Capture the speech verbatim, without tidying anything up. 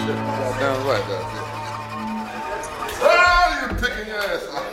Goddamn right, that's it. Ah, you're picking your ass.